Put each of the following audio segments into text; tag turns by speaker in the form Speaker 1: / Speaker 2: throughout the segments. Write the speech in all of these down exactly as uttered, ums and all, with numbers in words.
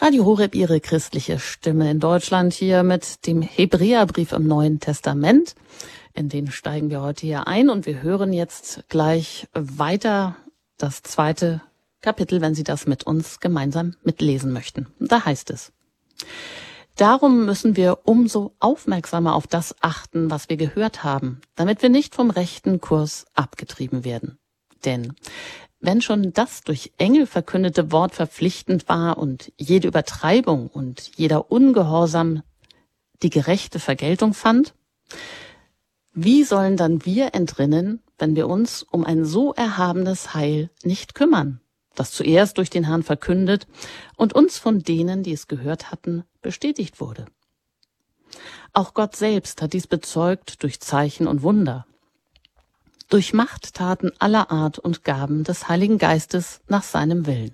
Speaker 1: Radio Horeb, Ihre christliche Stimme in Deutschland, hier mit dem Hebräerbrief im Neuen Testament. In den steigen wir heute hier ein und wir hören jetzt gleich weiter das zweite Kapitel, wenn Sie das mit uns gemeinsam mitlesen möchten. Da heißt es: Darum müssen wir umso aufmerksamer auf das achten, was wir gehört haben, damit wir nicht vom rechten Kurs abgetrieben werden. Denn wenn schon das durch Engel verkündete Wort verpflichtend war und jede Übertreibung und jeder Ungehorsam die gerechte Vergeltung fand, wie sollen dann wir entrinnen, wenn wir uns um ein so erhabenes Heil nicht kümmern, das zuerst durch den Herrn verkündet und uns von denen, die es gehört hatten, bestätigt wurde? Auch Gott selbst hat dies bezeugt durch Zeichen und Wunder, durch Machttaten aller Art und Gaben des Heiligen Geistes nach seinem Willen.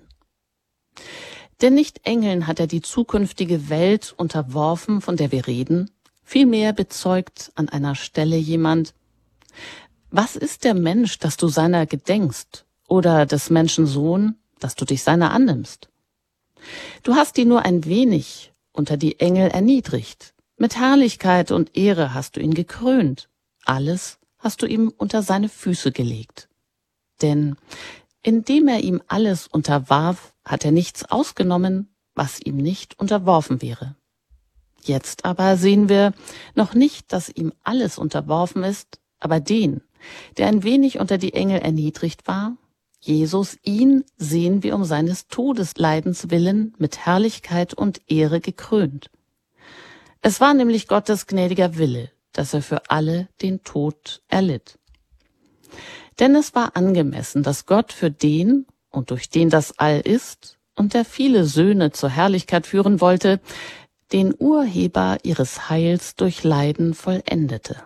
Speaker 1: Denn nicht Engeln hat er die zukünftige Welt unterworfen, von der wir reden, vielmehr bezeugt an einer Stelle jemand: Was ist der Mensch, dass du seiner gedenkst, oder des Menschen Sohn, dass du dich seiner annimmst? Du hast ihn nur ein wenig unter die Engel erniedrigt, mit Herrlichkeit und Ehre hast du ihn gekrönt, alles hast du ihm unter seine Füße gelegt. Denn indem er ihm alles unterwarf, hat er nichts ausgenommen, was ihm nicht unterworfen wäre. Jetzt aber sehen wir noch nicht, dass ihm alles unterworfen ist, aber den, der ein wenig unter die Engel erniedrigt war, Jesus, ihn sehen wir um seines Todesleidens willen mit Herrlichkeit und Ehre gekrönt. Es war nämlich Gottes gnädiger Wille, dass er für alle den Tod erlitt. Denn es war angemessen, dass Gott für den, und durch den das All ist, und der viele Söhne zur Herrlichkeit führen wollte, den Urheber ihres Heils durch Leiden vollendete.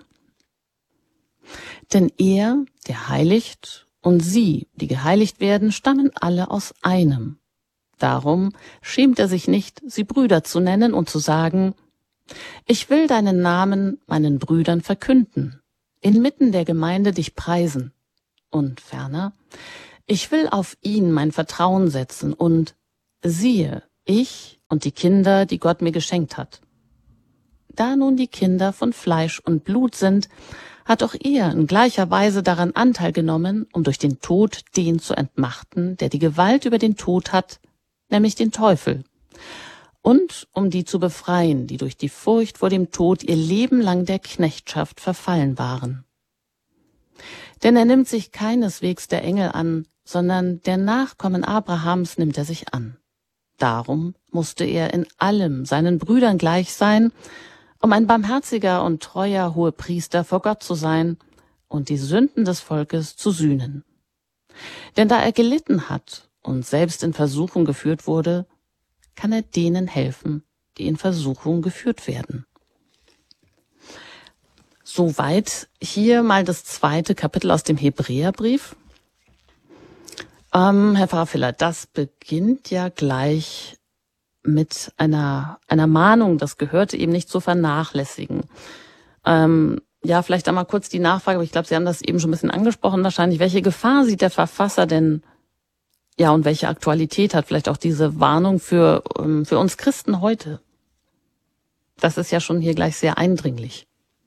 Speaker 1: Denn er, der heiligt, und sie, die geheiligt werden, stammen alle aus einem. Darum schämt er sich nicht, sie Brüder zu nennen und zu sagen: Ich will deinen Namen meinen Brüdern verkünden, inmitten der Gemeinde dich preisen. Und ferner: Ich will auf ihn mein Vertrauen setzen und siehe, ich und die Kinder, die Gott mir geschenkt hat. Da nun die Kinder von Fleisch und Blut sind, hat auch er in gleicher Weise daran Anteil genommen, um durch den Tod den zu entmachten, der die Gewalt über den Tod hat, nämlich den Teufel, und um die zu befreien, die durch die Furcht vor dem Tod ihr Leben lang der Knechtschaft verfallen waren. Denn er nimmt sich keineswegs der Engel an, sondern der Nachkommen Abrahams nimmt er sich an. Darum musste er in allem seinen Brüdern gleich sein, um ein barmherziger und treuer Hohepriester vor Gott zu sein und die Sünden des Volkes zu sühnen. Denn da er gelitten hat und selbst in Versuchung geführt wurde, kann er denen helfen, die in Versuchung geführt werden. Soweit hier mal das zweite Kapitel aus dem Hebräerbrief. Ähm, Herr Pfarrer Filler, das beginnt ja gleich mit einer einer Mahnung, das gehörte eben nicht zu vernachlässigen. Ähm, ja, vielleicht einmal kurz die Nachfrage, aber ich glaube, Sie haben das eben schon ein bisschen angesprochen wahrscheinlich. Welche Gefahr sieht der Verfasser denn, ja, und welche Aktualität hat vielleicht auch diese Warnung für, ähm, für uns Christen heute? Das ist ja schon hier gleich sehr eindringlich.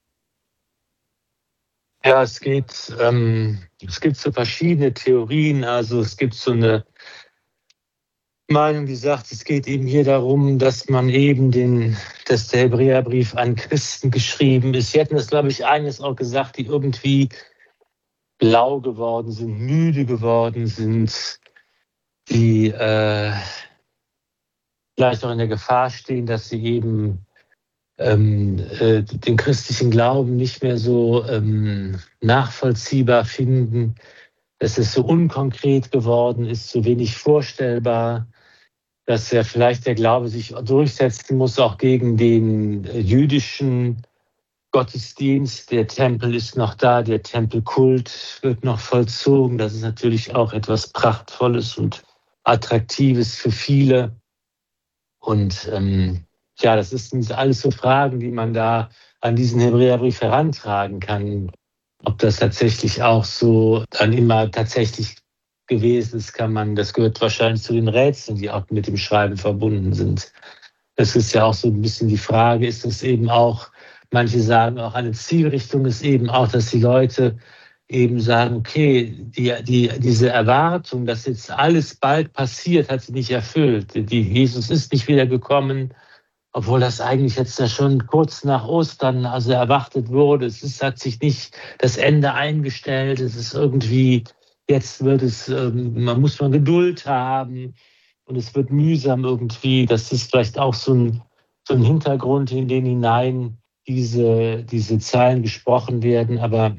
Speaker 2: Ja, es geht, ähm, es gibt so verschiedene Theorien. Also es gibt so eine Meinung, die sagt, es geht eben hier darum, dass man eben den, dass der Hebräerbrief an Christen geschrieben ist. Sie hatten das, glaube ich, eines auch gesagt, die irgendwie blau geworden sind, müde geworden sind, die äh, vielleicht auch in der Gefahr stehen, dass sie eben ähm, äh, den christlichen Glauben nicht mehr so ähm, nachvollziehbar finden, dass es so unkonkret geworden ist, so wenig vorstellbar, dass ja vielleicht der Glaube sich durchsetzen muss, auch gegen den jüdischen Gottesdienst. Der Tempel ist noch da, der Tempelkult wird noch vollzogen. Das ist natürlich auch etwas Prachtvolles und Attraktives für viele. Und ähm, ja, das sind alles so Fragen, die man da an diesen Hebräerbrief herantragen kann. Ob das tatsächlich auch so dann immer tatsächlich gewesen ist, kann man, das gehört wahrscheinlich zu den Rätseln, die auch mit dem Schreiben verbunden sind. Das ist ja auch so ein bisschen die Frage, ist es eben auch, manche sagen auch, eine Zielrichtung ist eben auch, dass die Leute eben sagen, okay, die, die, diese Erwartung, dass jetzt alles bald passiert, hat sie nicht erfüllt. Die, Jesus ist nicht wieder gekommen, obwohl das eigentlich jetzt ja schon kurz nach Ostern also erwartet wurde. Es ist, hat sich nicht das Ende eingestellt. Es ist irgendwie, jetzt wird es, man muss man Geduld haben und es wird mühsam irgendwie. Das ist vielleicht auch so ein, so ein Hintergrund, in den hinein diese, diese Zeilen gesprochen werden. Aber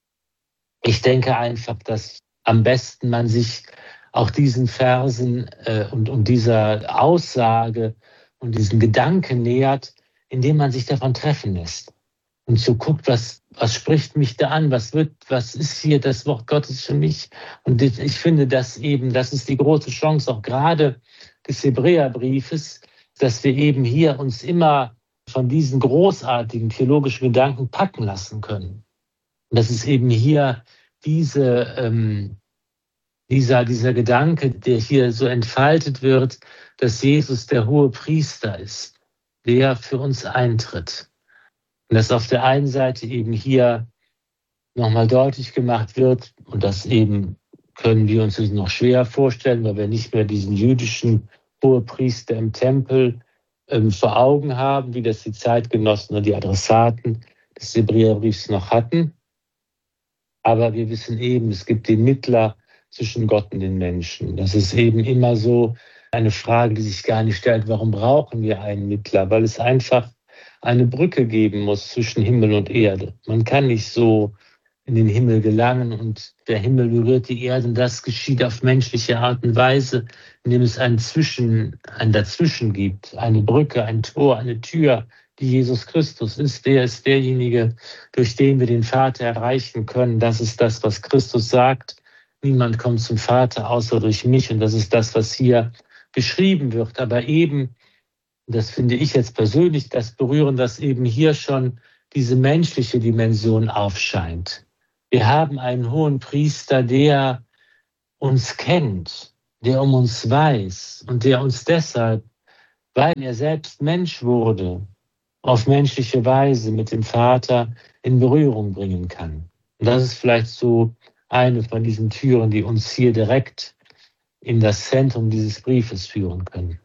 Speaker 2: ich denke einfach, dass am besten man sich auch diesen Versen äh, und, und dieser Aussage und diesen Gedanken nähert, indem man sich davon treffen lässt und so guckt, was, was spricht mich da an, was wird, was ist hier das Wort Gottes für mich? Und ich finde, dass eben, das ist die große Chance, auch gerade des Hebräerbriefes, dass wir eben hier uns immer von diesen großartigen theologischen Gedanken packen lassen können. Und das ist eben hier diese, ähm, dieser, dieser Gedanke, der hier so entfaltet wird, dass Jesus der hohe Priester ist, der für uns eintritt. Und dass auf der einen Seite eben hier nochmal deutlich gemacht wird, und das eben können wir uns noch schwer vorstellen, weil wir nicht mehr diesen jüdischen Hohepriester im Tempel ähm, vor Augen haben, wie das die Zeitgenossen und die Adressaten des Hebräerbriefs noch hatten. Aber wir wissen eben, es gibt den Mittler zwischen Gott und den Menschen. Das ist eben immer so eine Frage, die sich gar nicht stellt, warum brauchen wir einen Mittler? Weil es einfach eine Brücke geben muss zwischen Himmel und Erde. Man kann nicht so in den Himmel gelangen und der Himmel berührt die Erde und das geschieht auf menschliche Art und Weise, indem es ein Zwischen, ein Dazwischen gibt, eine Brücke, ein Tor, eine Tür, die Jesus Christus ist. Der ist derjenige, durch den wir den Vater erreichen können. Das ist das, was Christus sagt. Niemand kommt zum Vater außer durch mich. Und das ist das, was hier beschrieben wird. Aber eben, das finde ich jetzt persönlich, das Berühren, dass eben hier schon diese menschliche Dimension aufscheint. Wir haben einen hohen Priester, der uns kennt, der um uns weiß und der uns deshalb, weil er selbst Mensch wurde, auf menschliche Weise mit dem Vater in Berührung bringen kann. Und das ist vielleicht so eine von diesen Türen, die uns hier direkt in das Zentrum dieses Briefes führen können.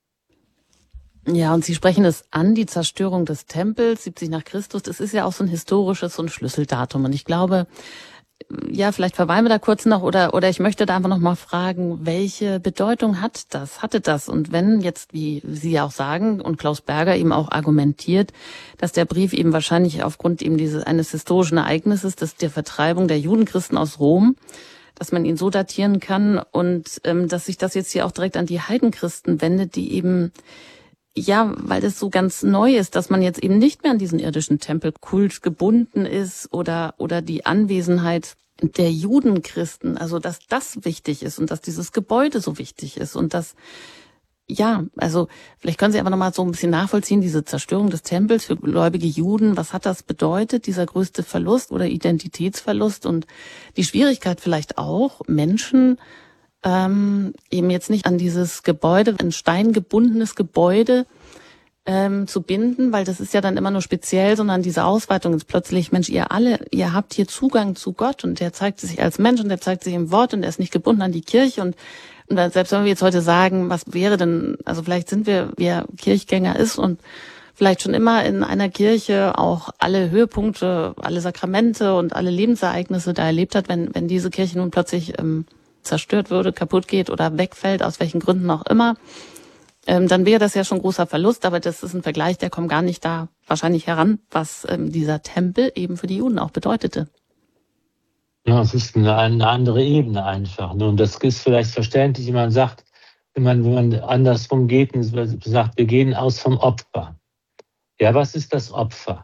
Speaker 1: Ja, und Sie sprechen es an, die Zerstörung des Tempels, siebzig nach Christus, das ist ja auch so ein historisches, so ein Schlüsseldatum. Und ich glaube, ja, vielleicht verweilen wir da kurz noch oder oder ich möchte da einfach noch mal fragen, welche Bedeutung hat das, hatte das? Und wenn jetzt, wie Sie ja auch sagen und Klaus Berger eben auch argumentiert, dass der Brief eben wahrscheinlich aufgrund eben dieses eines historischen Ereignisses, das der Vertreibung der Judenchristen aus Rom, dass man ihn so datieren kann und ähm, dass sich das jetzt hier auch direkt an die Heidenchristen wendet, die eben ja, weil das so ganz neu ist, dass man jetzt eben nicht mehr an diesen irdischen Tempelkult gebunden ist oder oder die Anwesenheit der Judenchristen, also dass das wichtig ist und dass dieses Gebäude so wichtig ist und dass, ja, also vielleicht können Sie einfach nochmal so ein bisschen nachvollziehen, diese Zerstörung des Tempels für gläubige Juden, was hat das bedeutet, dieser größte Verlust oder Identitätsverlust und die Schwierigkeit vielleicht auch, Menschen Ähm, eben jetzt nicht an dieses Gebäude, ein steingebundenes Gebäude ähm, zu binden, weil das ist ja dann immer nur speziell, sondern diese Ausweitung ist plötzlich, Mensch, ihr alle, ihr habt hier Zugang zu Gott und der zeigt sich als Mensch und der zeigt sich im Wort und er ist nicht gebunden an die Kirche und, und selbst wenn wir jetzt heute sagen, was wäre denn, also vielleicht sind wir, wer Kirchgänger ist und vielleicht schon immer in einer Kirche auch alle Höhepunkte, alle Sakramente und alle Lebensereignisse da erlebt hat, wenn wenn diese Kirche nun plötzlich ähm, zerstört würde, kaputt geht oder wegfällt, aus welchen Gründen auch immer, ähm, dann wäre das ja schon ein großer Verlust, aber das ist ein Vergleich, der kommt gar nicht da wahrscheinlich heran, was ähm, dieser Tempel eben für die Juden auch bedeutete.
Speaker 2: Ja, es ist eine, eine andere Ebene einfach. Und das ist vielleicht verständlich, wenn man sagt, wenn man, wenn man andersrum geht und sagt, wir gehen aus vom Opfer. Ja, was ist das Opfer?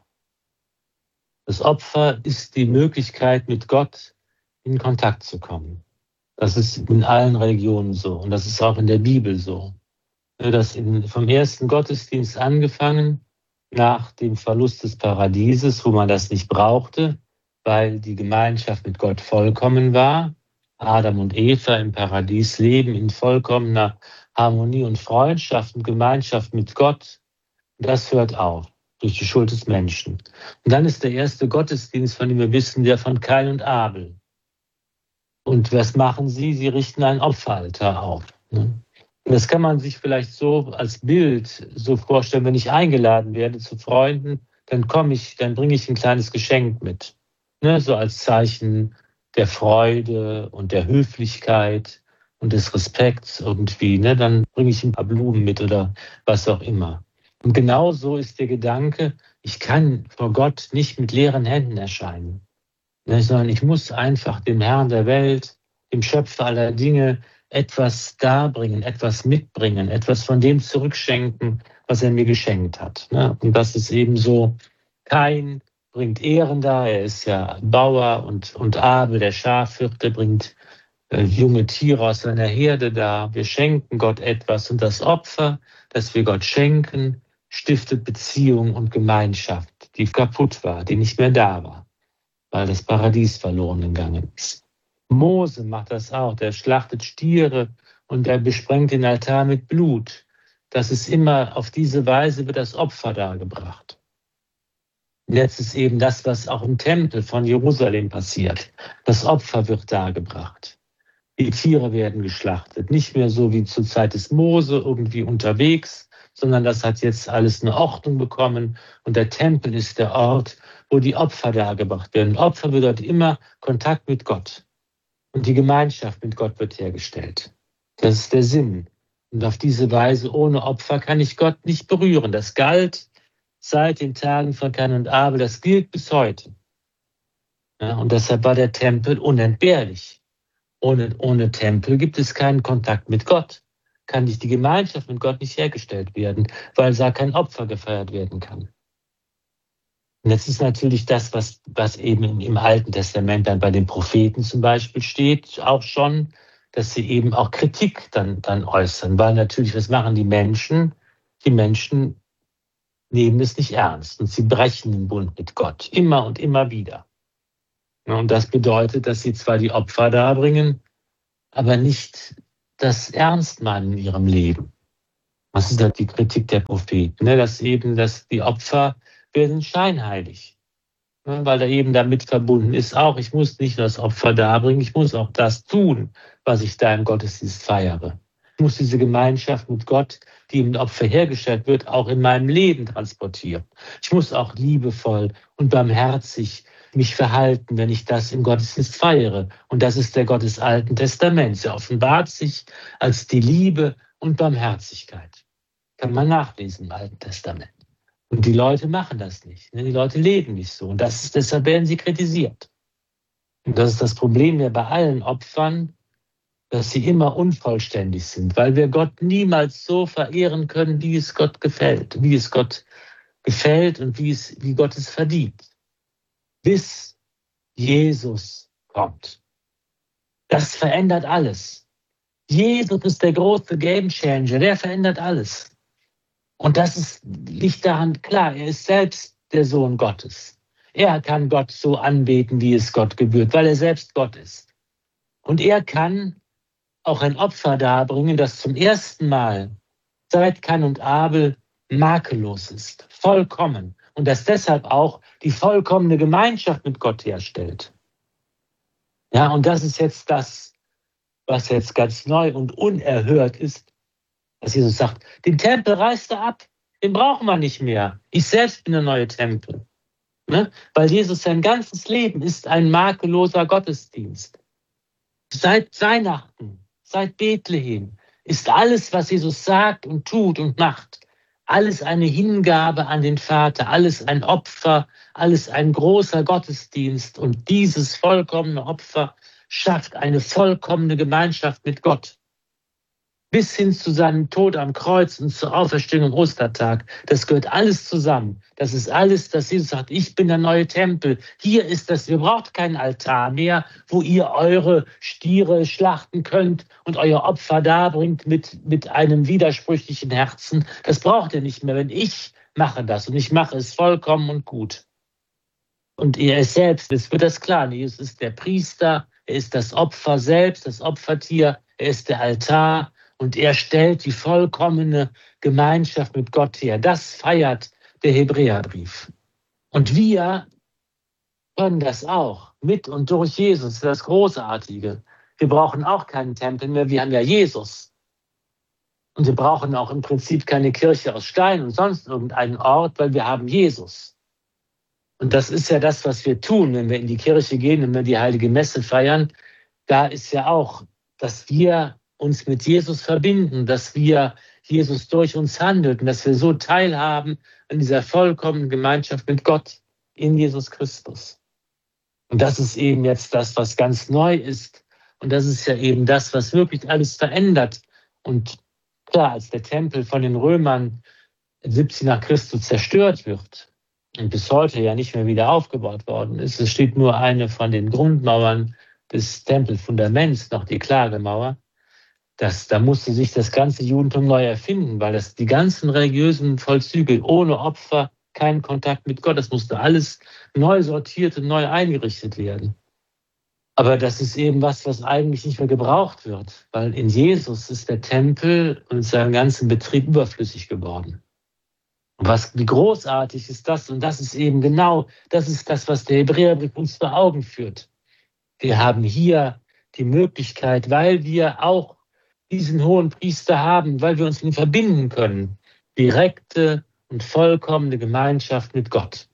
Speaker 2: Das Opfer ist die Möglichkeit, mit Gott in Kontakt zu kommen. Das ist in allen Religionen so und das ist auch in der Bibel so. Das in, vom ersten Gottesdienst angefangen, nach dem Verlust des Paradieses, wo man das nicht brauchte, weil die Gemeinschaft mit Gott vollkommen war, Adam und Eva im Paradies leben in vollkommener Harmonie und Freundschaft und Gemeinschaft mit Gott. Das hört auf durch die Schuld des Menschen. Und dann ist der erste Gottesdienst, von dem wir wissen, der von Kain und Abel. Und was machen sie? Sie richten ein Opferaltar auf. Und das kann man sich vielleicht so als Bild so vorstellen, wenn ich eingeladen werde zu Freunden, dann komme ich, dann bringe ich ein kleines Geschenk mit. Ne, so als Zeichen der Freude und der Höflichkeit und des Respekts irgendwie. Ne, dann bringe ich ein paar Blumen mit oder was auch immer. Und genau so ist der Gedanke, ich kann vor Gott nicht mit leeren Händen erscheinen, ne, sondern ich muss einfach dem Herrn der Welt, dem Schöpfer aller Dinge, etwas darbringen, etwas mitbringen, etwas von dem zurückschenken, was er mir geschenkt hat. Ne? Und das ist eben so, Kain bringt Ehren dar, er ist ja Bauer, und, und Abel, der Schafhirte, bringt äh, junge Tiere aus seiner Herde dar. Wir schenken Gott etwas, und das Opfer, das wir Gott schenken, stiftet Beziehung und Gemeinschaft, die kaputt war, die nicht mehr da war, weil das Paradies verloren gegangen ist. Mose macht das auch, der schlachtet Stiere und er besprengt den Altar mit Blut. Das ist immer, auf diese Weise wird das Opfer dargebracht. Und jetzt ist eben das, was auch im Tempel von Jerusalem passiert. Das Opfer wird dargebracht. Die Tiere werden geschlachtet. Nicht mehr so wie zur Zeit des Mose irgendwie unterwegs, sondern das hat jetzt alles eine Ordnung bekommen. Und der Tempel ist der Ort, wo die Opfer dargebracht werden. Opfer bedeutet immer Kontakt mit Gott. Und die Gemeinschaft mit Gott wird hergestellt. Das ist der Sinn. Und auf diese Weise, ohne Opfer, kann ich Gott nicht berühren. Das galt seit den Tagen von Kain und Abel, das gilt bis heute. Ja, und deshalb war der Tempel unentbehrlich. Ohne, ohne Tempel gibt es keinen Kontakt mit Gott. Kann nicht die Gemeinschaft mit Gott nicht hergestellt werden, weil da kein Opfer gefeiert werden kann. Und das ist natürlich das, was, was eben im Alten Testament dann bei den Propheten zum Beispiel steht, auch schon, dass sie eben auch Kritik dann, dann äußern. Weil natürlich, was machen die Menschen? Die Menschen nehmen es nicht ernst und sie brechen den Bund mit Gott, immer und immer wieder. Und das bedeutet, dass sie zwar die Opfer darbringen, aber nicht das ernst meinen in ihrem Leben. Das ist halt die Kritik der Propheten, ne? Dass eben dass die Opfer werden scheinheilig, ne? Weil da eben damit verbunden ist auch, ich muss nicht nur das Opfer darbringen, ich muss auch das tun, was ich da im Gottesdienst feiere. Ich muss diese Gemeinschaft mit Gott, die im Opfer hergestellt wird, auch in meinem Leben transportieren. Ich muss auch liebevoll und barmherzig mich verhalten, wenn ich das im Gottesdienst feiere. Und das ist der Gott des Alten Testaments. Er offenbart sich als die Liebe und Barmherzigkeit. Kann man nachlesen im Alten Testament. Und die Leute machen das nicht. Die Leute leben nicht so. Und das ist, deshalb werden sie kritisiert. Und das ist das Problem ja bei allen Opfern, dass sie immer unvollständig sind, weil wir Gott niemals so verehren können, wie es Gott gefällt, wie es Gott gefällt und wie es, wie Gott es verdient. Bis Jesus kommt. Das verändert alles. Jesus ist der große Gamechanger, der verändert alles. Und das ist, liegt daran klar, er ist selbst der Sohn Gottes. Er kann Gott so anbeten, wie es Gott gebührt, weil er selbst Gott ist. Und er kann auch ein Opfer darbringen, das zum ersten Mal seit Kain und Abel makellos ist, vollkommen. Und das deshalb auch die vollkommene Gemeinschaft mit Gott herstellt. Ja, und das ist jetzt das, was jetzt ganz neu und unerhört ist, dass Jesus sagt, den Tempel reißt er ab, den brauchen wir nicht mehr. Ich selbst bin der neue Tempel. Ne? Weil Jesus sein ganzes Leben ist ein makelloser Gottesdienst. Seit Weihnachten, seit Bethlehem ist alles, was Jesus sagt und tut und macht, alles eine Hingabe an den Vater, alles ein Opfer, alles ein großer Gottesdienst. Und dieses vollkommene Opfer schafft eine vollkommene Gemeinschaft mit Gott. Bis hin zu seinem Tod am Kreuz und zur Auferstehung am Ostertag. Das gehört alles zusammen. Das ist alles, dass Jesus sagt, ich bin der neue Tempel. Hier ist das, ihr braucht keinen Altar mehr, wo ihr eure Stiere schlachten könnt und euer Opfer darbringt mit, mit einem widersprüchlichen Herzen. Das braucht ihr nicht mehr, wenn ich mache das. Und ich mache es vollkommen und gut. Und er ist selbst, es wird das klar, Jesus ist der Priester, Er ist das Opfer selbst, das Opfertier. Er ist der Altar und er stellt die vollkommene Gemeinschaft mit Gott her. Das feiert der Hebräerbrief. Und wir können das auch mit und durch Jesus. Das ist das Großartige. Wir brauchen auch keinen Tempel mehr. Wir haben ja Jesus. Und wir brauchen auch im Prinzip keine Kirche aus Stein und sonst irgendeinen Ort, weil wir haben Jesus. Und das ist ja das, was wir tun, wenn wir in die Kirche gehen, wenn wir die Heilige Messe feiern. Da ist ja auch, dass wir uns mit Jesus verbinden, dass wir Jesus durch uns handelt und dass wir so teilhaben an dieser vollkommenen Gemeinschaft mit Gott in Jesus Christus. Und das ist eben jetzt das, was ganz neu ist. Und das ist ja eben das, was wirklich alles verändert. Und klar, als der Tempel von den Römern siebzig nach Christus zerstört wird und bis heute ja nicht mehr wieder aufgebaut worden ist, es steht nur eine von den Grundmauern des Tempelfundaments, noch die Klagemauer, das, da musste sich das ganze Judentum neu erfinden, weil das die ganzen religiösen Vollzüge ohne Opfer, keinen Kontakt mit Gott, das musste alles neu sortiert und neu eingerichtet werden. Aber das ist eben was, was eigentlich nicht mehr gebraucht wird, weil in Jesus ist der Tempel und seinen ganzen Betrieb überflüssig geworden. Und was, wie großartig ist das? Und das ist eben genau, das ist das, was der Hebräerbrief uns vor Augen führt. Wir haben hier die Möglichkeit, weil wir auch diesen hohen Priester haben, weil wir uns mit ihm verbinden können, direkte und vollkommene Gemeinschaft mit Gott.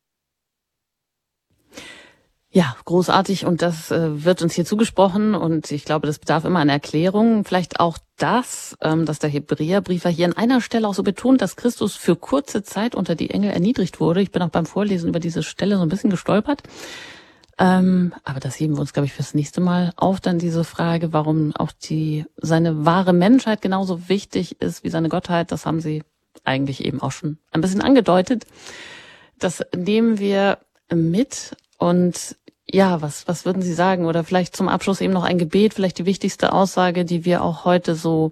Speaker 1: Ja, großartig. Und das äh, wird uns hier zugesprochen. Und ich glaube, das bedarf immer einer Erklärung. Vielleicht auch das, ähm, dass der Hebräerbriefer hier an einer Stelle auch so betont, dass Christus für kurze Zeit unter die Engel erniedrigt wurde. Ich bin auch beim Vorlesen über diese Stelle so ein bisschen gestolpert. Ähm, aber das heben wir uns, glaube ich, fürs nächste Mal auf, dann diese Frage, warum auch die seine wahre Menschheit genauso wichtig ist wie seine Gottheit. Das haben Sie eigentlich eben auch schon ein bisschen angedeutet. Das nehmen wir mit. Und ja, was, was würden Sie sagen? Oder vielleicht zum Abschluss eben noch ein Gebet, vielleicht die wichtigste Aussage, die wir auch heute so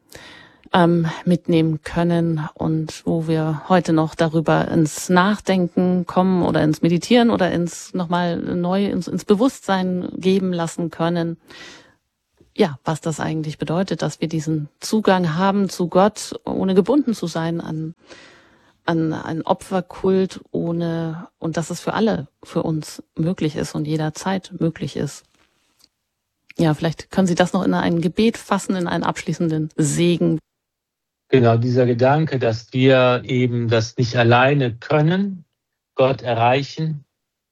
Speaker 1: ähm, mitnehmen können und wo wir heute noch darüber ins Nachdenken kommen oder ins Meditieren oder ins nochmal neu ins, ins Bewusstsein geben lassen können. Ja, was das eigentlich bedeutet, dass wir diesen Zugang haben zu Gott, ohne gebunden zu sein an an einen Opferkult, ohne, und dass es für alle, für uns möglich ist und jederzeit möglich ist. Ja, vielleicht können Sie das noch in ein Gebet fassen, in einen abschließenden Segen.
Speaker 2: Genau, dieser Gedanke, dass wir eben das nicht alleine können, Gott erreichen,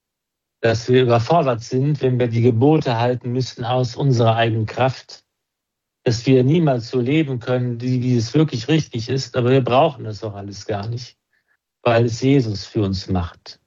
Speaker 2: dass wir überfordert sind, wenn wir die Gebote halten müssen aus unserer eigenen Kraft, dass wir niemals so leben können, wie, wie es wirklich richtig ist, aber wir brauchen das auch alles gar nicht, weil es Jesus für uns macht.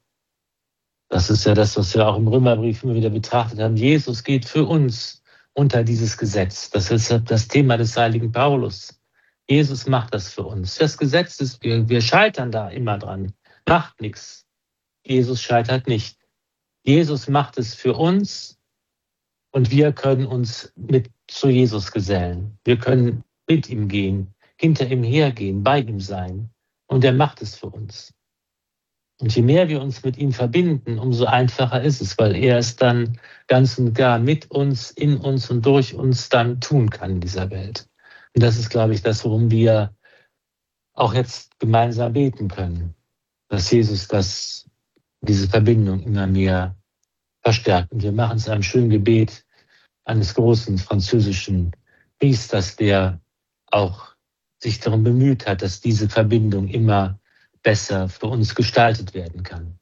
Speaker 2: Das ist ja das, was wir auch im Römerbrief immer wieder betrachtet haben. Jesus geht für uns unter dieses Gesetz. Das ist das Thema des heiligen Paulus. Jesus macht das für uns. Das Gesetz ist, wir, wir scheitern da immer dran. Macht nichts. Jesus scheitert nicht. Jesus macht es für uns und wir können uns mit zu Jesus gesellen. Wir können mit ihm gehen, hinter ihm hergehen, bei ihm sein. Und er macht es für uns. Und je mehr wir uns mit ihm verbinden, umso einfacher ist es, weil er es dann ganz und gar mit uns, in uns und durch uns dann tun kann in dieser Welt. Und das ist, glaube ich, das, worum wir auch jetzt gemeinsam beten können, dass Jesus das, diese Verbindung immer mehr verstärkt. Und wir machen es einem schönen Gebet eines großen französischen Priesters, der auch sich darum bemüht hat, dass diese Verbindung immer besser für uns gestaltet werden kann.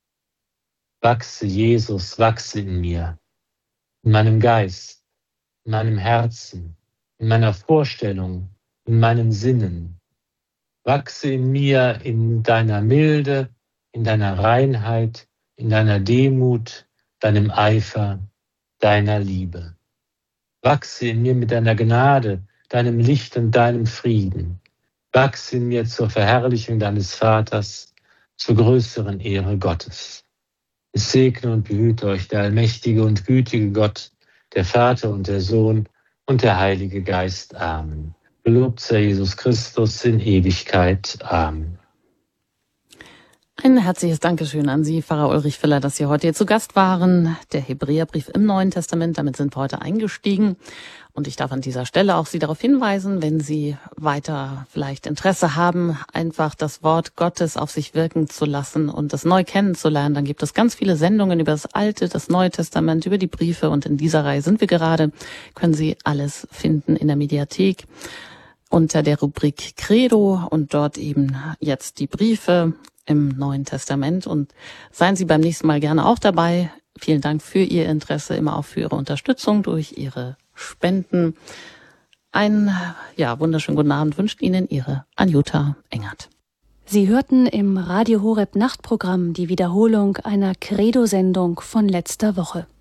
Speaker 2: Wachse, Jesus, wachse in mir, in meinem Geist, in meinem Herzen, in meiner Vorstellung, in meinen Sinnen. Wachse in mir in deiner Milde, in deiner Reinheit, in deiner Demut, deinem Eifer, deiner Liebe. Wachse in mir mit deiner Gnade, deinem Licht und deinem Frieden. Wachse in mir zur Verherrlichung deines Vaters, zur größeren Ehre Gottes. Es segne und behüte euch der allmächtige und gütige Gott, der Vater und der Sohn und der Heilige Geist. Amen. Gelobt sei Jesus Christus in Ewigkeit. Amen.
Speaker 1: Ein herzliches Dankeschön an Sie, Pfarrer Ulrich Filler, dass Sie heute hier zu Gast waren. Der Hebräerbrief im Neuen Testament, damit sind wir heute eingestiegen. Und ich darf an dieser Stelle auch Sie darauf hinweisen, wenn Sie weiter vielleicht Interesse haben, einfach das Wort Gottes auf sich wirken zu lassen und das neu kennenzulernen, dann gibt es ganz viele Sendungen über das Alte, das Neue Testament, über die Briefe. Und in dieser Reihe sind wir gerade, können Sie alles finden in der Mediathek unter der Rubrik Credo und dort eben jetzt die Briefe im Neuen Testament. Und seien Sie beim nächsten Mal gerne auch dabei. Vielen Dank für Ihr Interesse, immer auch für Ihre Unterstützung durch Ihre Spenden. Einen ja, wunderschönen guten Abend wünscht Ihnen Ihre Anjuta Engert.
Speaker 3: Sie hörten im Radio Horeb Nachtprogramm die Wiederholung einer Credo-Sendung von letzter Woche.